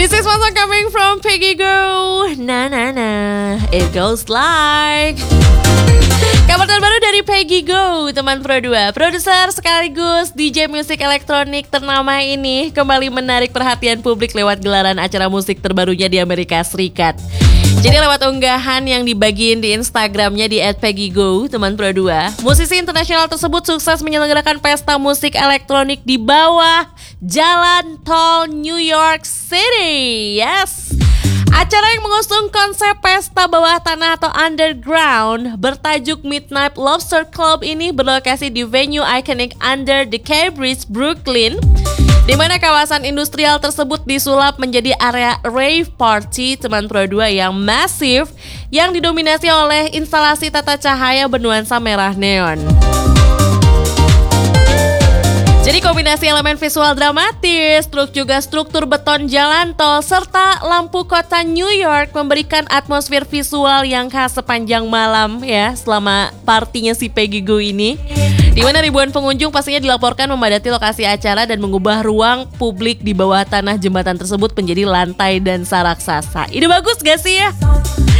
This is what's coming from Peggy Go. Na na na, it goes like. Kabar terbaru dari Peggy Go, teman Pro 2. Produser sekaligus DJ musik elektronik ternama ini kembali menarik perhatian publik lewat gelaran acara musik terbarunya di Amerika Serikat. Jadi lewat unggahan yang dibagiin di Instagramnya di @peggygo, teman Pro 2, musisi internasional tersebut sukses menyelenggarakan pesta musik elektronik di bawah jalan tol New York City. Yes. Acara yang mengusung konsep pesta bawah tanah atau underground bertajuk Midnight Lobster Club ini berlokasi di venue iconic Under the K Bridge, Brooklyn, di mana kawasan industrial tersebut disulap menjadi area rave party, teman Pro 2, yang masif yang didominasi oleh instalasi tata cahaya bernuansa merah neon. Jadi kombinasi elemen visual dramatis, struktur beton jalan tol, serta lampu kota New York memberikan atmosfer visual yang khas sepanjang malam ya selama partinya si Peggy Go ini. Di mana ribuan pengunjung pastinya dilaporkan memadati lokasi acara dan mengubah ruang publik di bawah tanah jembatan tersebut menjadi lantai dansa raksasa. Ide bagus gak sih ya?